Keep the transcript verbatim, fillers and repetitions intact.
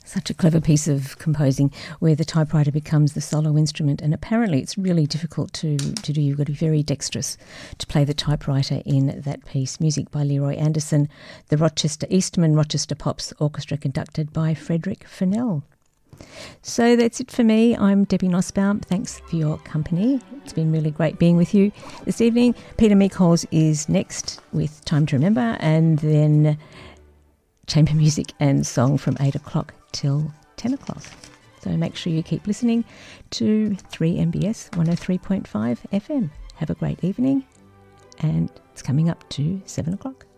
Such a clever piece of composing where the typewriter becomes the solo instrument, and apparently it's really difficult to, to do. You've got to be very dexterous to play the typewriter in that piece. Music by Leroy Anderson, the Rochester Eastman Rochester Pops Orchestra conducted by Frederick Fennell. So that's it for me. I'm Debbie Nussbaum. Thanks for your company. It's been really great being with you this evening. Peter Meekholes is next with Time to Remember, and then chamber music and song from eight o'clock till ten o'clock. So make sure you keep listening to three M B S one oh three point five F M. Have a great evening, and it's coming up to seven o'clock.